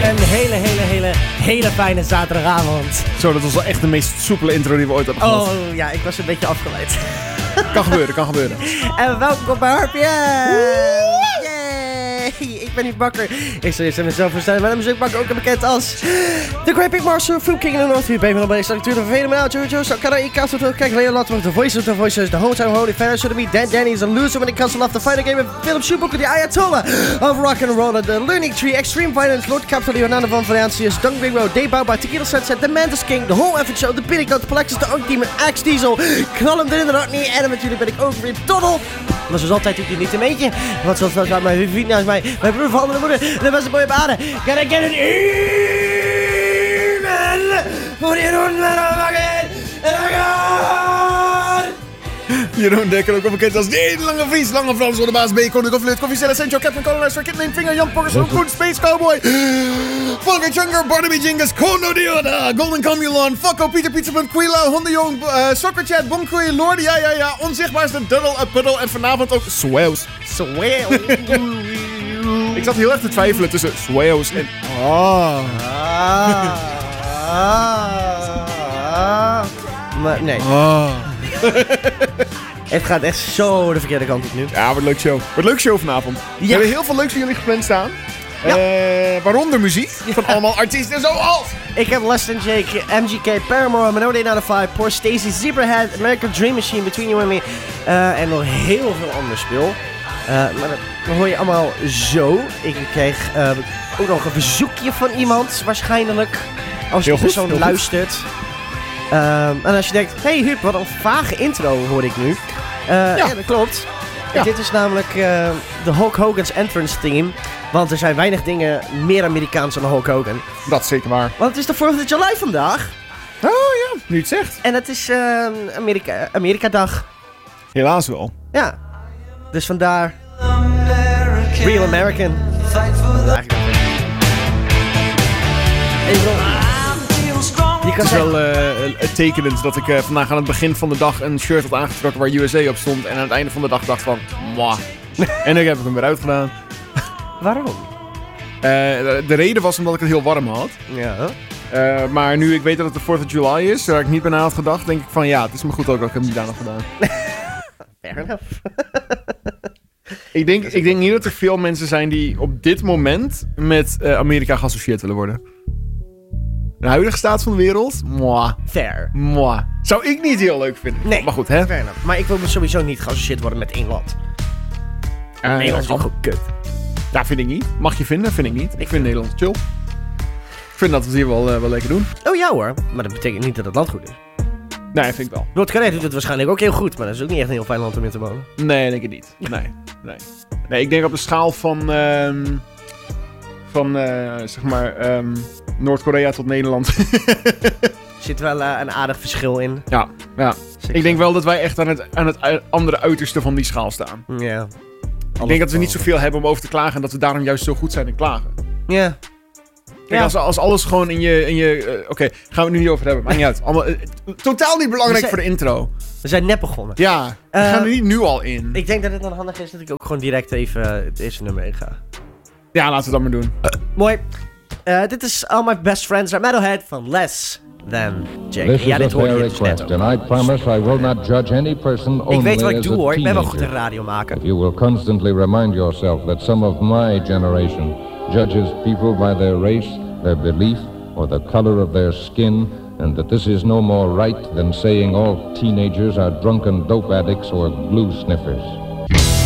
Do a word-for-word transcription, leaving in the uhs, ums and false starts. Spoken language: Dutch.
Een hele, hele, hele, hele fijne zaterdagavond. Zo, dat was wel echt de meest soepele intro die we ooit hebben gehad. Oh ja, ik was een beetje afgeleid. Kan gebeuren, kan gebeuren. En welkom bij Harpje. Yay! Ik ben niet Bakker. Ik zal eerst mezelf voorstellen. Mijn naam is ook Bakker, ook bekend als The Great Big Master from King in the North. U bent van de structuur van vele maal. Jojo, Sakara, Ika, Soto, Kijk, Leo, Laten we de voices, the voices, the hometown holy fans. Should be Dan Danny is a loser when it comes to love the fighting game. Philip Schumacher, the Ayatollah of rock and roll. The Learning Tree, Extreme Violence, Lord Capital, Leonardo van Valentius, Dung Big Road, Daybouw by Tequila Sunset, The Mantis King, The Whole Effort Show, The Pinnacle, The Plexus, The Unk Demon, Axe Diesel, Knal hem erin de hart niet. En met jullie ben ik ook weer Donald. Maar zoals altijd doet hij niet een beetje. Want zoals dat gaat mijn vriend naast mij, mijn broer van mijn moeder, de beste boy op aarde. Can I get an amen? Voor die ronden met een wagen. En dan gaan. Jeroen Dekker, ook al bekend als de lange Vries, lange Frans, de baas B, Koning of Lid, Koffie Stella, Central, Captain Colonist, Kid Name Finger, Jan Poggers, Koen, Space Cowboy, Volker Chunger, Barnaby Jingus, Kono Dioda, Golden Camulon, Fokko, Pieter Pizzapunt, Quila, Honda Jong, uh, Soccer Chat, Bomkoei, Lord, ja, ja, ja, Onzichtbaarste, Duddle, A Puddle en vanavond ook Swales. Swales. Ik zat heel erg te twijfelen tussen Swales en... Ah. Ah. Ah. Maar nee. Ah. Het gaat echt zo de verkeerde kant op nu. Ja, wordt een leuk show. Wordt een leuk show vanavond. Ja. We hebben heel veel leuks voor jullie gepland staan. Ja. Uh, waaronder muziek van allemaal artiesten zoals... Ik heb Less Than Jake, M G K, Paramore, Manode nine oh five, Poor Stacy, Zebrahead, American Dream Machine, Between You and Me. Uh, en nog heel veel ander spul. Uh, maar dat, dat hoor je allemaal zo. Ik kreeg uh, ook nog een verzoekje van iemand, waarschijnlijk. Als Heel de persoon goed, luistert. Uh, en als je denkt, hey Huub, wat een vage intro hoor ik nu. Uh, ja. ja, dat klopt. Ja. Dit is namelijk uh, de Hulk Hogan's entrance theme. Want er zijn weinig dingen meer Amerikaans dan Hulk Hogan. Dat is zeker waar. Want het is de fourth of July vandaag. Oh ja, nu je het zegt. En het is uh, Amerika, Amerika-dag. Helaas wel. Ja. Dus vandaar... American. Real American. Even Je kan het is zeggen... wel uh, tekenend dat ik uh, vandaag aan het begin van de dag een shirt had aangetrokken waar U S A op stond. En aan het einde van de dag dacht van, mwah. En dan heb ik hem weer uitgedaan. Waarom? Uh, de, de reden was omdat ik het heel warm had. Ja. Uh, maar nu ik weet dat het de fourth of July is, waar ik niet bijna had gedacht, denk ik van ja, het is me goed ook dat ik hem niet aan had gedaan. Fair enough. ik, denk, ik denk niet dat er veel mensen zijn die op dit moment met uh, Amerika geassocieerd willen worden. De huidige staat van de wereld? Mwah. Fair. Mwah. Zou ik niet heel leuk vinden. Nee. Maar goed, hè? Fair enough. Maar ik wil me sowieso niet geassocieerd worden met één land. Uh, Nederland is ook gewoon kut. Ja, vind ik niet. Mag je vinden? Vind ik niet. Ik vind Nederland chill. Ik vind dat we het hier wel, uh, wel lekker doen. Oh ja hoor. Maar dat betekent niet dat het land goed is. Nee, vind ik wel. Noord-Korea doet het waarschijnlijk ook heel goed. Maar dat is ook niet echt een heel fijn land om in te wonen. Nee, denk ik niet. Nee. Nee. Nee, ik denk op de schaal van... Um, van, uh, zeg maar... Um, Noord-Korea tot Nederland. Er zit wel uh, een aardig verschil in. Ja, ja. Ik denk wel dat wij echt aan het, aan het u- andere uiterste van die schaal staan. Ja. Ik denk dat we niet zoveel hebben om over te klagen en dat we daarom juist zo goed zijn in klagen. Ja. Kijk, Ja. als, als alles gewoon in je... In je uh, Oké, okay, gaan we het nu niet over hebben. Maakt niet uit. Allemaal, uh, totaal niet belangrijk zijn, voor de intro. We zijn net begonnen. Ja, we Uh, gaan er niet nu al in. Ik denk dat het dan handig is dat ik ook gewoon direct even uh, het eerste nummer in ga. Ja, laten we dat maar doen. Uh, mooi. Uh, dit is All My Best Friends are Metalhead van Less Than Jake. This Ja, is dit a hoor je fair dus net request, ook. and I promise I will not judge any person only Ik weet wat ik as doe a hoor, ik ben wel goed in teenager. radio maken. If you will constantly remind yourself that some of my generation judges people by their race, their belief, or the color of their skin, and that this is no more right than saying all teenagers are drunken dope addicts or glue sniffers.